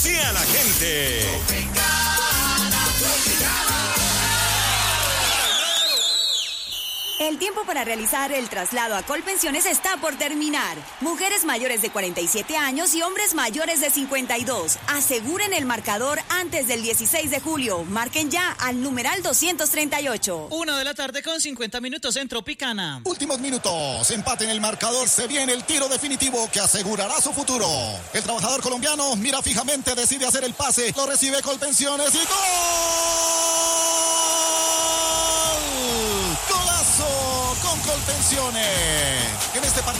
Sí a la gente. El tiempo para realizar el traslado a Colpensiones está por terminar. Mujeres mayores de 47 años y hombres mayores de 52. Aseguren el marcador antes del 16 de julio. Marquen ya al numeral 238. 1:50 en Tropicana. Últimos minutos. Empate en el marcador. Se viene el tiro definitivo que asegurará su futuro. El trabajador colombiano mira fijamente, decide hacer el pase. Lo recibe Colpensiones y ¡gol! ¡Golazo! Con Colpensiones. En este partido